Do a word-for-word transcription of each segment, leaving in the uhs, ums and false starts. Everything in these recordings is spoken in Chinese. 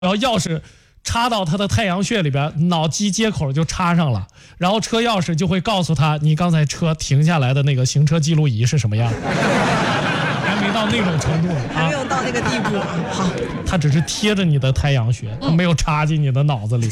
然后钥匙插到他的太阳穴里边，脑机接口就插上了，然后车钥匙就会告诉他你刚才车停下来的那个行车记录仪是什么样。还没到那种程度呢， 还没有到那个地步。好， 它只是贴着你的太阳穴，它没有插进你的脑子里。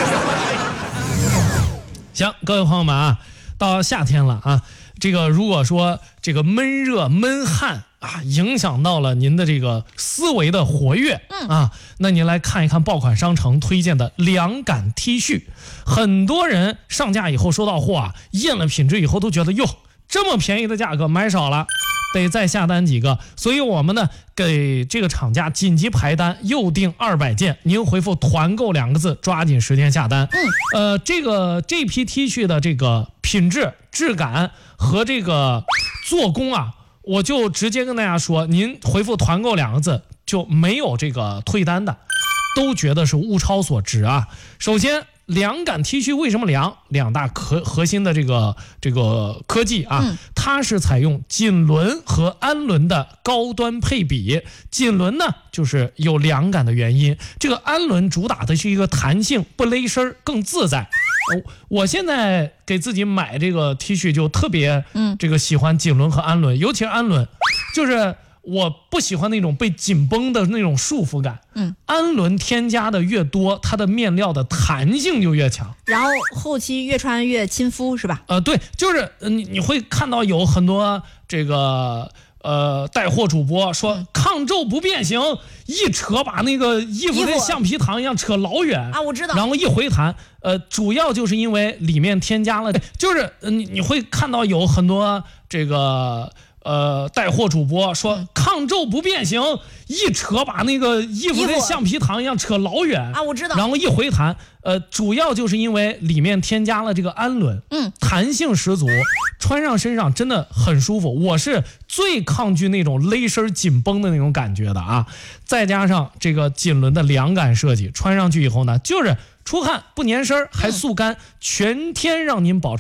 行，各位朋友们啊，到夏天了啊，这个如果说这个闷热闷汗啊，影响到了您的这个思维的活跃，嗯啊，那您来看一看爆款商城推荐的凉感 T 恤。很多人上架以后收到货啊，验了品质以后都觉得哟，这么便宜的价格买少了，得再下单几个。所以我们呢给这个厂家紧急排单，又订二百件，您回复团购两个字，抓紧时间下单。嗯，呃，这个这批 T 恤的这个品质、质感和这个做工啊，我就直接跟大家说，您回复团购两个字就没有这个退单的，都觉得是物超所值啊。首先，凉感 T 恤为什么凉？两大核核心的这个这个科技啊、嗯，它是采用锦纶和氨纶的高端配比。锦纶呢，就是有凉感的原因；这个氨纶主打的是一个弹性，不勒身，更自在。哦、我现在给自己买这个 T 恤就特别，嗯，这个喜欢锦纶和氨纶，尤其是氨纶，就是我不喜欢那种被紧绷的那种束缚感。嗯，氨纶添加的越多，它的面料的弹性就越强， 然后后期越穿越亲肤，是吧？ 呃，对，就是你你会看到有很多这个呃带货主播说、嗯、抗皱不变形，一扯把那个衣服跟橡皮糖一样扯老远啊，我知道。 然后一回弹，呃，主要就是因为里面添加了，就是你你会看到有很多这个。呃，带货主播说抗皱不变形，一扯把那个衣服跟橡皮糖一样扯老远啊，我知道。 然后一回弹，呃，主要就是因为里面添加了这个氨纶，嗯，弹性十足，穿上身上真的很舒服。我是最抗拒那种勒身紧绷的那种感觉的啊，再加上这个锦纶的凉感设计，穿上去以后呢，就是出汗不粘身还速干，全天让您保持